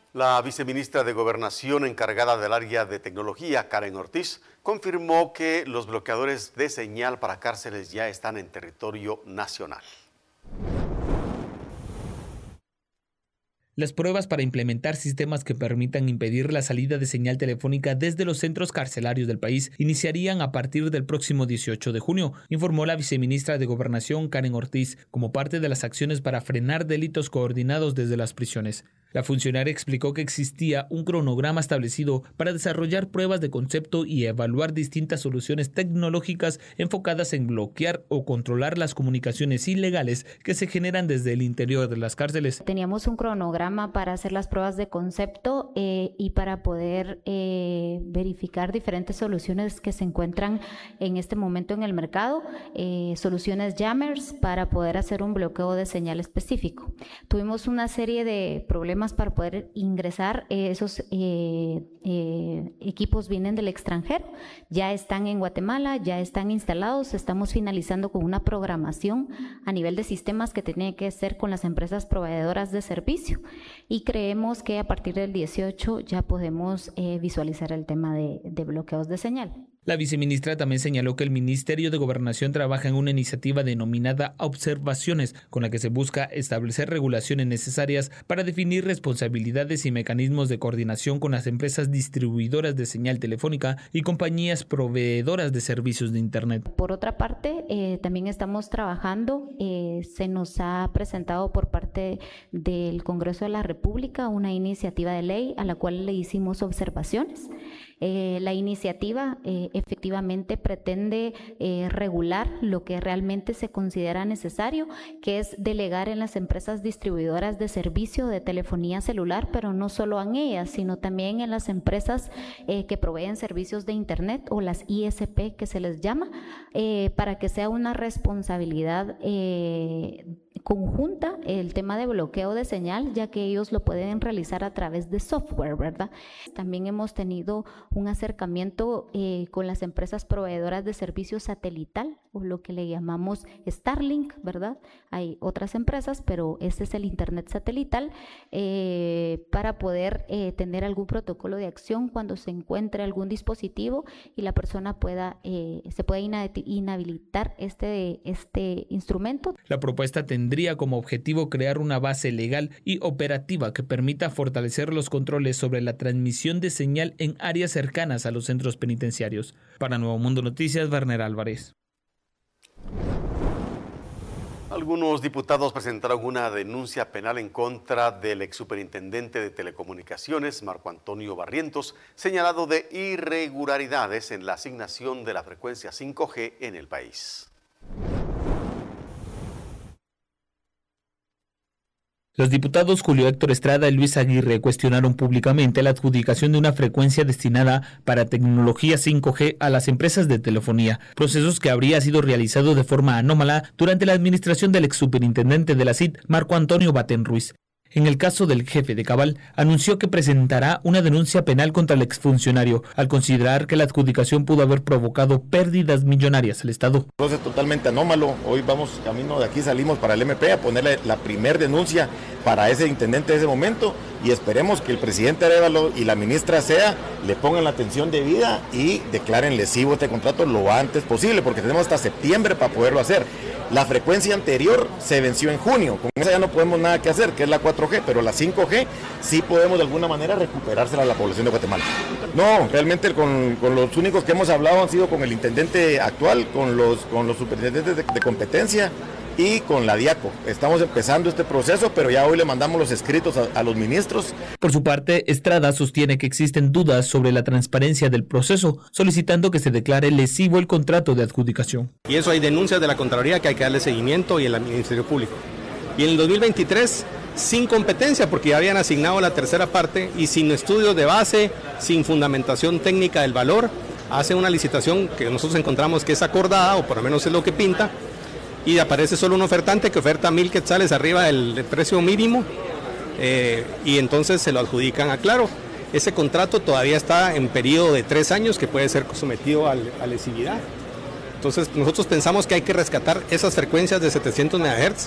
La viceministra de Gobernación encargada del área de tecnología, Karen Ortiz, confirmó que los bloqueadores de señal para cárceles ya están en territorio nacional. Las pruebas para implementar sistemas que permitan impedir la salida de señal telefónica desde los centros carcelarios del país iniciarían a partir del próximo 18 de junio, informó la viceministra de Gobernación, Karen Ortiz, como parte de las acciones para frenar delitos coordinados desde las prisiones. La funcionaria explicó que existía un cronograma establecido para desarrollar pruebas de concepto y evaluar distintas soluciones tecnológicas enfocadas en bloquear o controlar las comunicaciones ilegales que se generan desde el interior de las cárceles. Teníamos un cronograma para hacer las pruebas de concepto y para poder verificar diferentes soluciones que se encuentran en este momento en el mercado, soluciones jammers para poder hacer un bloqueo de señal específico. Tuvimos una serie de problemas para poder ingresar. Esos equipos vienen del extranjero, ya están en Guatemala, ya están instalados. Estamos finalizando con una programación a nivel de sistemas que tiene que ser con las empresas proveedoras de servicio y creemos que a partir del 18 ya podemos visualizar el tema de bloqueos de señal. La viceministra también señaló que el Ministerio de Gobernación trabaja en una iniciativa denominada Observaciones, con la que se busca establecer regulaciones necesarias para definir responsabilidades y mecanismos de coordinación con las empresas distribuidoras de señal telefónica y compañías proveedoras de servicios de Internet. Por otra parte, también estamos trabajando, se nos ha presentado por parte del Congreso de la República una iniciativa de ley a la cual le hicimos observaciones. La iniciativa efectivamente pretende regular lo que realmente se considera necesario, que es delegar en las empresas distribuidoras de servicio de telefonía celular, pero no solo en ellas, sino también en las empresas que proveen servicios de Internet o las ISP que se les llama, para que sea una responsabilidad conjunta el tema de bloqueo de señal, ya que ellos lo pueden realizar a través de software, ¿verdad? También hemos tenido un acercamiento con las empresas proveedoras de servicio satelital, o lo que le llamamos Starlink, ¿verdad? Hay otras empresas, pero este es el Internet satelital, para poder tener algún protocolo de acción cuando se encuentre algún dispositivo y la persona se pueda inhabilitar este instrumento. La propuesta tendría como objetivo crear una base legal y operativa que permita fortalecer los controles sobre la transmisión de señal en áreas cercanas a los centros penitenciarios. Para Nuevo Mundo Noticias, Werner Álvarez. Algunos diputados presentaron una denuncia penal en contra del exsuperintendente de Telecomunicaciones, Marco Antonio Barrientos, señalado de irregularidades en la asignación de la frecuencia 5G en el país. Los diputados Julio Héctor Estrada y Luis Aguirre cuestionaron públicamente la adjudicación de una frecuencia destinada para tecnología 5G a las empresas de telefonía, procesos que habría sido realizado de forma anómala durante la administración del exsuperintendente de la CIT, Marco Antonio Baten Ruiz. En el caso del jefe de Cabal, anunció que presentará una denuncia penal contra el exfuncionario, al considerar que la adjudicación pudo haber provocado pérdidas millonarias al Estado. Es totalmente anómalo. Hoy vamos camino de aquí, salimos para el MP a ponerle la primer denuncia para ese intendente de ese momento y esperemos que el presidente Arévalo y la ministra Sea le pongan la atención debida y declaren lesivo este contrato lo antes posible, porque tenemos hasta septiembre para poderlo hacer. La frecuencia anterior se venció en junio, con esa ya no podemos nada que hacer, que es la 4G, pero la 5G sí podemos de alguna manera recuperársela a la población de Guatemala. No, realmente con los únicos que hemos hablado han sido con el intendente actual, con los superintendentes de competencia y con la Diaco. Estamos empezando este proceso, pero ya hoy le mandamos los escritos a los ministros. Por su parte, Estrada sostiene que existen dudas sobre la transparencia del proceso, solicitando que se declare lesivo el contrato de adjudicación. Y eso hay denuncias de la Contraloría que hay que darle seguimiento y el Ministerio Público. Y en el 2023, sin competencia, porque ya habían asignado la tercera parte y sin estudios de base, sin fundamentación técnica del valor, hacen una licitación que nosotros encontramos que es acordada, o por lo menos es lo que pinta, y aparece solo un ofertante que oferta 1,000 quetzales arriba del precio mínimo, y entonces se lo adjudican a Claro. Ese contrato todavía está en periodo de 3 años que puede ser sometido a lesividad. Entonces nosotros pensamos que hay que rescatar esas frecuencias de 700 MHz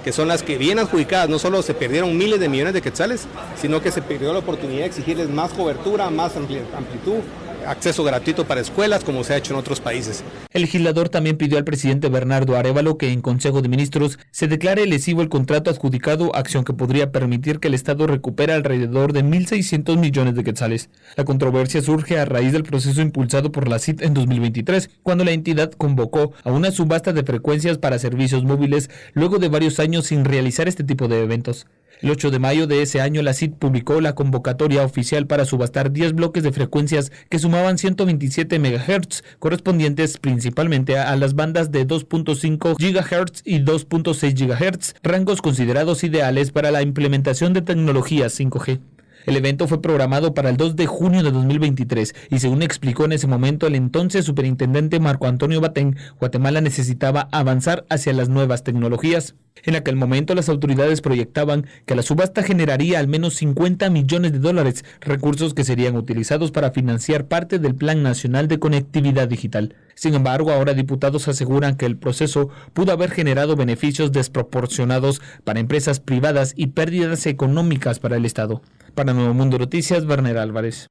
que son las que vienen adjudicadas, no solo se perdieron miles de millones de quetzales, sino que se perdió la oportunidad de exigirles más cobertura, más amplitud, acceso gratuito para escuelas, como se ha hecho en otros países. El legislador también pidió al presidente Bernardo Arévalo que en Consejo de Ministros se declare lesivo el contrato adjudicado, acción que podría permitir que el Estado recupere alrededor de 1.600 millones de quetzales. La controversia surge a raíz del proceso impulsado por la CIT en 2023, cuando la entidad convocó a una subasta de frecuencias para servicios móviles luego de varios años sin realizar este tipo de eventos. El 8 de mayo de ese año, la CIT publicó la convocatoria oficial para subastar 10 bloques de frecuencias que sumaban 127 MHz, correspondientes principalmente a las bandas de 2.5 GHz y 2.6 GHz, rangos considerados ideales para la implementación de tecnologías 5G. El evento fue programado para el 2 de junio de 2023 y según explicó en ese momento el entonces superintendente Marco Antonio Batén, Guatemala necesitaba avanzar hacia las nuevas tecnologías. En aquel momento las autoridades proyectaban que la subasta generaría al menos $50 millones, recursos que serían utilizados para financiar parte del Plan Nacional de Conectividad Digital. Sin embargo, ahora diputados aseguran que el proceso pudo haber generado beneficios desproporcionados para empresas privadas y pérdidas económicas para el Estado. Para Nuevo Mundo Noticias, Werner Álvarez.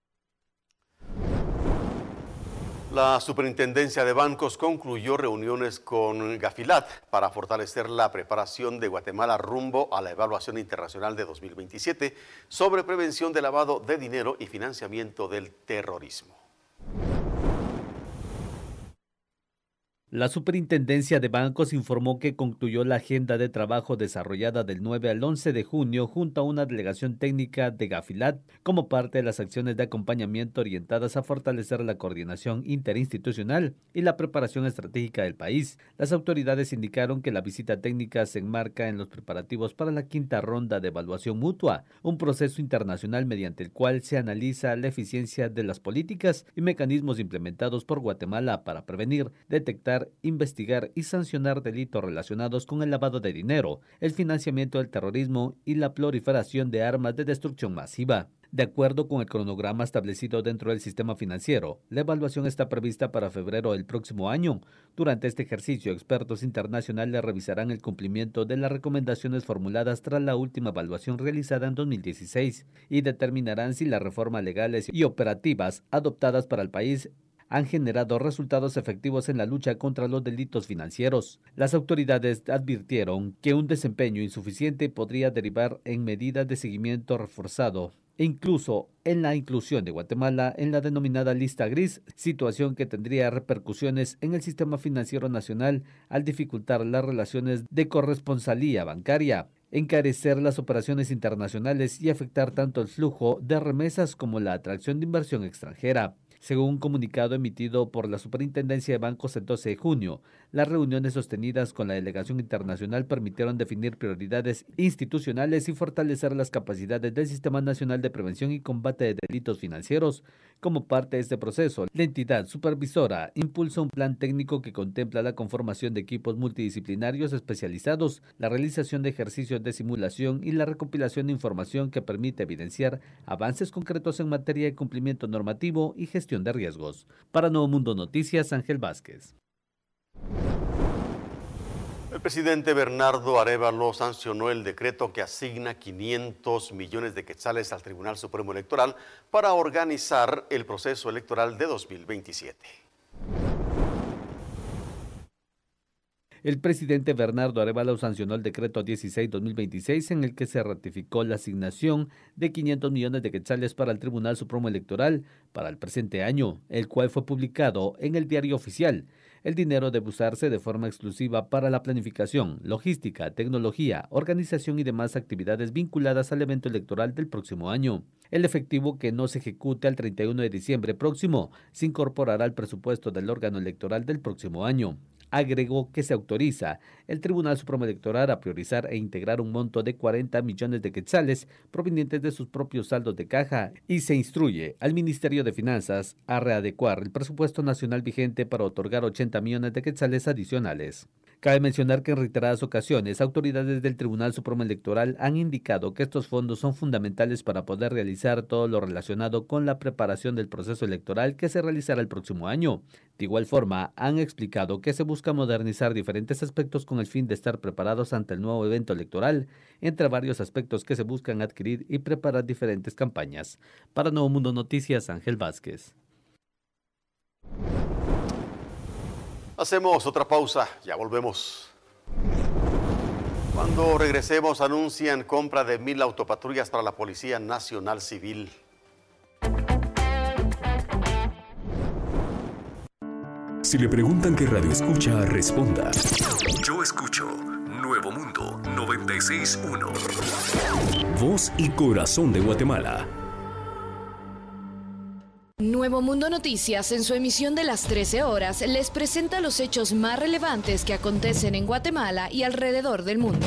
La Superintendencia de Bancos concluyó reuniones con Gafilat para fortalecer la preparación de Guatemala rumbo a la evaluación internacional de 2027 sobre prevención de lavado de dinero y financiamiento del terrorismo. La Superintendencia de Bancos informó que concluyó la agenda de trabajo desarrollada del 9 al 11 de junio junto a una delegación técnica de Gafilat como parte de las acciones de acompañamiento orientadas a fortalecer la coordinación interinstitucional y la preparación estratégica del país. Las autoridades indicaron que la visita técnica se enmarca en los preparativos para la quinta ronda de evaluación mutua, un proceso internacional mediante el cual se analiza la eficiencia de las políticas y mecanismos implementados por Guatemala para prevenir, detectar, investigar y sancionar delitos relacionados con el lavado de dinero, el financiamiento del terrorismo y la proliferación de armas de destrucción masiva. De acuerdo con el cronograma establecido dentro del sistema financiero, la evaluación está prevista para febrero del próximo año. Durante este ejercicio, expertos internacionales revisarán el cumplimiento de las recomendaciones formuladas tras la última evaluación realizada en 2016 y determinarán si las reformas legales y operativas adoptadas para el país han generado resultados efectivos en la lucha contra los delitos financieros. Las autoridades advirtieron que un desempeño insuficiente podría derivar en medidas de seguimiento reforzado e incluso en la inclusión de Guatemala en la denominada lista gris, situación que tendría repercusiones en el sistema financiero nacional al dificultar las relaciones de corresponsalía bancaria, encarecer las operaciones internacionales y afectar tanto el flujo de remesas como la atracción de inversión extranjera. Según un comunicado emitido por la Superintendencia de Bancos el 12 de junio, las reuniones sostenidas con la delegación internacional permitieron definir prioridades institucionales y fortalecer las capacidades del Sistema Nacional de Prevención y Combate de Delitos Financieros. Como parte de este proceso, la entidad supervisora impulsa un plan técnico que contempla la conformación de equipos multidisciplinarios especializados, la realización de ejercicios de simulación y la recopilación de información que permite evidenciar avances concretos en materia de cumplimiento normativo y gestión de riesgos. Para Nuevo Mundo Noticias, Ángel Vázquez. El presidente Bernardo Arévalo sancionó el decreto que asigna 500 millones de quetzales al Tribunal Supremo Electoral para organizar el proceso electoral de 2027. El presidente Bernardo Arévalo sancionó el decreto 16-2026 en el que se ratificó la asignación de 500 millones de quetzales para el Tribunal Supremo Electoral para el presente año, el cual fue publicado en el Diario Oficial. El dinero debe usarse de forma exclusiva para la planificación, logística, tecnología, organización y demás actividades vinculadas al evento electoral del próximo año. El efectivo que no se ejecute al 31 de diciembre próximo se incorporará al presupuesto del órgano electoral del próximo año. Agregó que se autoriza el Tribunal Supremo Electoral a priorizar e integrar un monto de 40 millones de quetzales provenientes de sus propios saldos de caja y se instruye al Ministerio de Finanzas a readecuar el presupuesto nacional vigente para otorgar 80 millones de quetzales adicionales. Cabe mencionar que en reiteradas ocasiones, autoridades del Tribunal Supremo Electoral han indicado que estos fondos son fundamentales para poder realizar todo lo relacionado con la preparación del proceso electoral que se realizará el próximo año. De igual forma, han explicado que se busca modernizar diferentes aspectos con el fin de estar preparados ante el nuevo evento electoral, entre varios aspectos que se buscan adquirir y preparar diferentes campañas. Para Nuevo Mundo Noticias, Ángel Vázquez. Hacemos otra pausa, ya volvemos. Cuando regresemos anuncian compra de 1,000 autopatrullas para la Policía Nacional Civil. Si le preguntan qué radio escucha, responda. Yo escucho Nuevo Mundo 96.1. Voz y corazón de Guatemala. Nuevo Mundo Noticias, en su emisión de las 13 horas, les presenta los hechos más relevantes que acontecen en Guatemala y alrededor del mundo.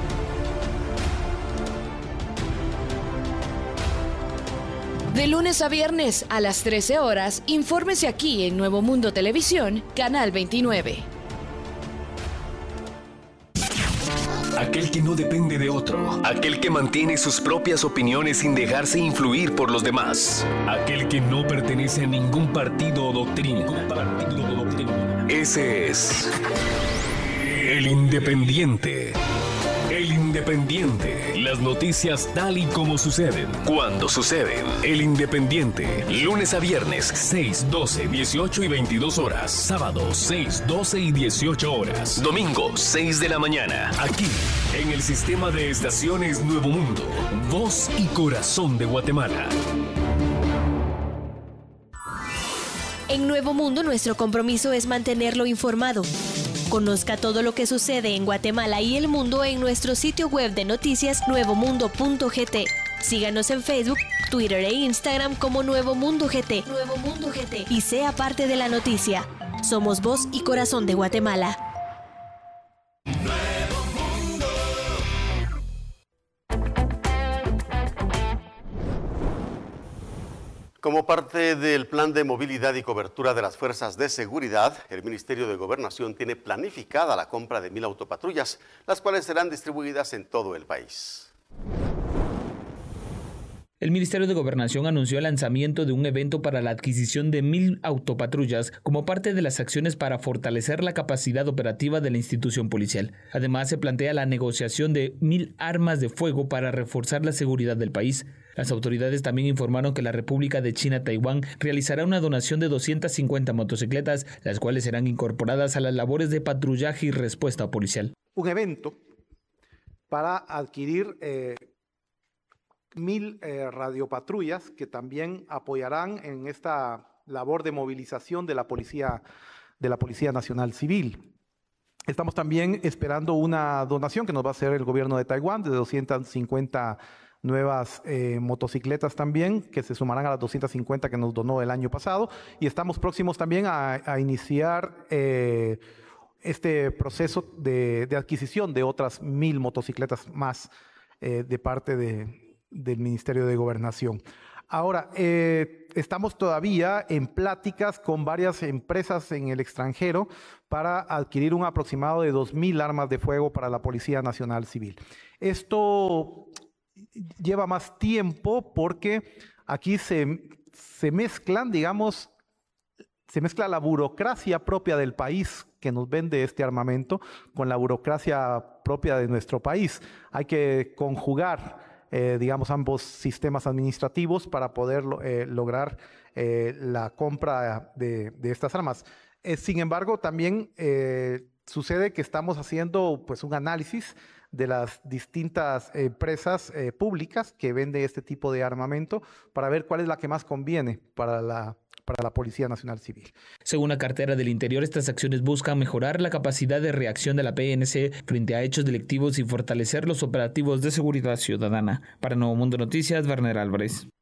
De lunes a viernes a las 13 horas, infórmese aquí en Nuevo Mundo Televisión, Canal 29. Aquel que no depende de otro. Aquel que mantiene sus propias opiniones sin dejarse influir por los demás. Aquel que no pertenece a ningún partido o doctrina. Ese es el Independiente. El Independiente. Las noticias tal y como suceden, cuando suceden. El Independiente. Lunes a viernes, 6, 12, 18 y 22 horas. Sábado, 6, 12 y 18 horas. Domingo, 6 de la mañana. Aquí, en el sistema de estaciones Nuevo Mundo. Voz y corazón de Guatemala. En Nuevo Mundo, nuestro compromiso es mantenerlo informado. Conozca todo lo que sucede en Guatemala y el mundo en nuestro sitio web de noticias nuevomundo.gt. Síganos en Facebook, Twitter e Instagram como Nuevo Mundo GT. Nuevo Mundo GT. Y sea parte de la noticia. Somos voz y corazón de Guatemala. Como parte del plan de movilidad y cobertura de las fuerzas de seguridad, el Ministerio de Gobernación tiene planificada la compra de 1,000 autopatrullas, las cuales serán distribuidas en todo el país. El Ministerio de Gobernación anunció el lanzamiento de un evento para la adquisición de 1,000 autopatrullas como parte de las acciones para fortalecer la capacidad operativa de la institución policial. Además, se plantea la negociación de 1,000 armas de fuego para reforzar la seguridad del país. Las autoridades también informaron que la República de China-Taiwán realizará una donación de 250 motocicletas, las cuales serán incorporadas a las labores de patrullaje y respuesta policial. Un evento para adquirir 1,000 radiopatrullas que también apoyarán en esta labor de movilización de la Policía Nacional Civil. Estamos también esperando una donación que nos va a hacer el gobierno de Taiwán de 250 nuevas motocicletas también, que se sumarán a las 250 que nos donó el año pasado, y estamos próximos también a iniciar este proceso de adquisición de otras 1,000 motocicletas más de parte del Ministerio de Gobernación. Ahora, estamos todavía en pláticas con varias empresas en el extranjero para adquirir un aproximado de 2,000 armas de fuego para la Policía Nacional Civil. Esto lleva más tiempo porque aquí se mezclan, digamos, se mezcla la burocracia propia del país que nos vende este armamento con la burocracia propia de nuestro país. Hay que conjugar digamos, ambos sistemas administrativos para poder lograr la compra de estas armas. Sin embargo, también sucede que estamos haciendo pues, un análisis de las distintas empresas públicas que venden este tipo de armamento para ver cuál es la que más conviene para la Policía Nacional Civil. Según la cartera del Interior, estas acciones buscan mejorar la capacidad de reacción de la PNC frente a hechos delictivos y fortalecer los operativos de seguridad ciudadana. Para Nuevo Mundo Noticias, Werner Álvarez.